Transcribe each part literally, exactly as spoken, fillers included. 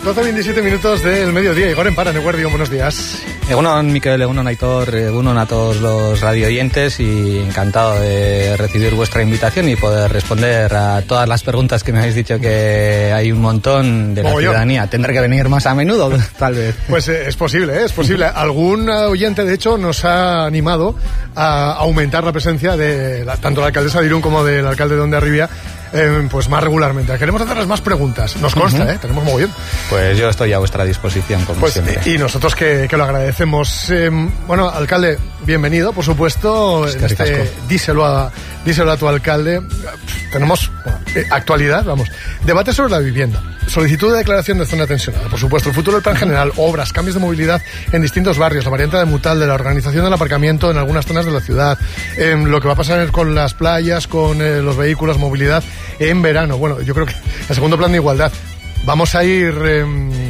doce veintisiete minutos del mediodía. Igor Empara, Neguerdio, buenos días. Egunon, Miquel, egunon, Aitor, egunon a todos los radioyentes y encantado de recibir vuestra invitación y poder responder a todas las preguntas que me habéis dicho que hay un montón de la Mogollón. ciudadanía. Tendré que venir más a menudo, tal vez. Pues eh, es posible, ¿eh? es posible. Algún oyente, de hecho, nos ha animado a aumentar la presencia de la, tanto la alcaldesa de Irún como del alcalde de Hondarribia, eh, pues más regularmente. Queremos hacerles más preguntas. Nos consta, uh-huh. ¿eh? Tenemos mogollón. Pues yo estoy a vuestra disposición, como pues, siempre. Y nosotros que, que lo agradecemos. Eh, bueno, alcalde, bienvenido, por supuesto. Es que este, díselo, a, díselo a tu alcalde. Tenemos bueno, eh, actualidad, vamos. Debate sobre la vivienda. Solicitud de declaración de zona tensionada. Por supuesto, el futuro del plan general, obras, cambios de movilidad en distintos barrios, la variante de Mutal, de la organización del aparcamiento en algunas zonas de la ciudad, eh, lo que va a pasar con las playas, con eh, los vehículos, movilidad en verano. Bueno, yo creo que el segundo plan de igualdad. Vamos a ir eh,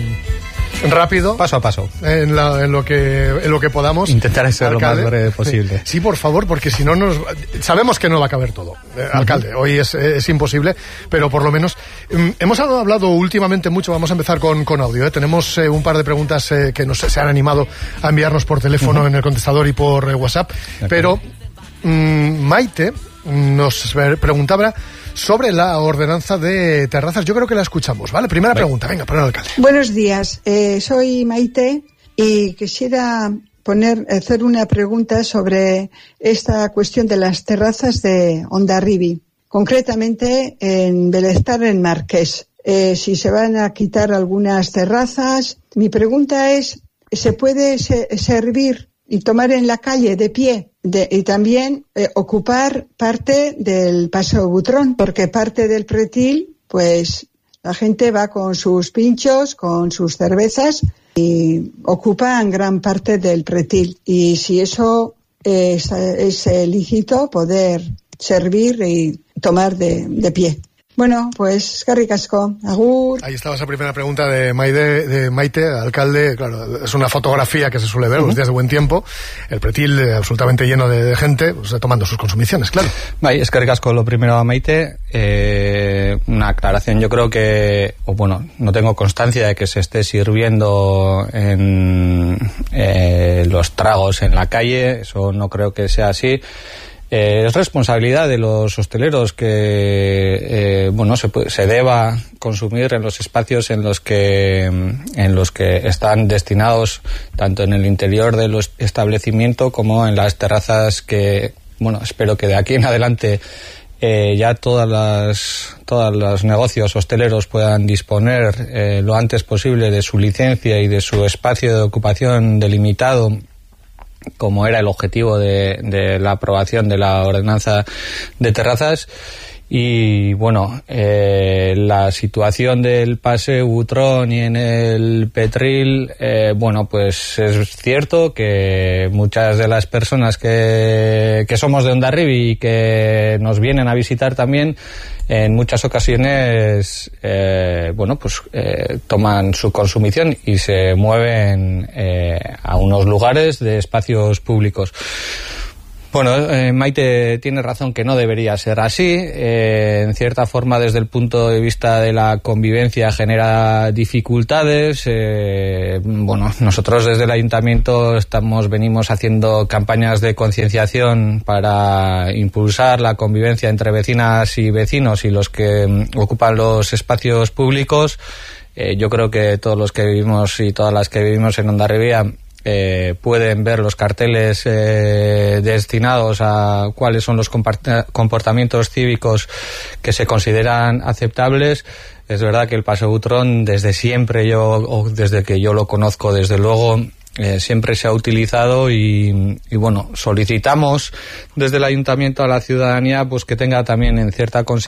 rápido, paso a paso, en, la, en lo que en lo que podamos. Intentaré ser alcalde, lo más breve posible. Sí, por favor, porque si no nos sabemos que no va a caber todo. Eh, uh-huh. Alcalde, hoy es, es imposible, pero por lo menos eh, hemos hablado últimamente mucho. Vamos a empezar con, con audio. ¿eh? Tenemos eh, un par de preguntas eh, que nos se han animado a enviarnos por teléfono uh-huh. en el contestador y por eh, WhatsApp. Okay. Pero mm, Maite nos preguntaba sobre la ordenanza de terrazas. Yo creo que la escuchamos, ¿vale? Primera vale. pregunta, venga, para el alcalde. Buenos días, eh, soy Maite y quisiera poner, hacer una pregunta sobre esta cuestión de las terrazas de Hondarribia, concretamente en Belestar, en Marqués. Eh, si se van a quitar algunas terrazas, mi pregunta es, ¿se puede se- servir y tomar en la calle de pie? De, y también eh, ocupar parte del Paseo Butrón, porque parte del pretil, pues la gente va con sus pinchos, con sus cervezas y ocupan gran parte del pretil. Y si eso es, es lícito, poder servir y tomar de, de pie. Bueno, pues, eskerrik asko, agur. Ahí estaba esa primera pregunta de Maite, de Maite, alcalde. Claro, es una fotografía que se suele ver uh-huh. los días de buen tiempo. El pretil eh, absolutamente lleno de, de gente, pues, tomando sus consumiciones, claro. Bai, eskerrik asko lo primero a Maite. Eh, una aclaración, yo creo que, o bueno, no tengo constancia de que se esté sirviendo en eh, los tragos en la calle. Eso no creo que sea así. Eh, es responsabilidad de los hosteleros que eh, bueno se, se deba consumir en los espacios en los que en los que están destinados, tanto en el interior del establecimiento como en las terrazas, que bueno espero que de aquí en adelante eh, ya todas las todos los negocios hosteleros puedan disponer eh, lo antes posible de su licencia y de su espacio de ocupación delimitado, como era el objetivo de, de la aprobación de la ordenanza de terrazas. Y bueno, eh, la situación del Paseo Butrón y en el Petril, eh, bueno, pues es cierto que muchas de las personas que, que somos de Hondarribia y que nos vienen a visitar también, en muchas ocasiones, eh, bueno, pues eh, toman su consumición y se mueven eh, a unos lugares de espacios públicos. Bueno, eh, Maite tiene razón que no debería ser así. Eh, en cierta forma, desde el punto de vista de la convivencia, genera dificultades. Eh, bueno, nosotros desde el ayuntamiento estamos venimos haciendo campañas de concienciación para impulsar la convivencia entre vecinas y vecinos y los que um, ocupan los espacios públicos. Eh, yo creo que todos los que vivimos y todas las que vivimos en Hondarribia Eh, pueden ver los carteles eh, destinados a cuáles son los comportamientos cívicos que se consideran aceptables. Es verdad que el Paseo Butrón, desde siempre, yo o desde que yo lo conozco, desde luego, eh, siempre se ha utilizado y, y bueno, solicitamos desde el ayuntamiento a la ciudadanía pues que tenga también en cierta consideración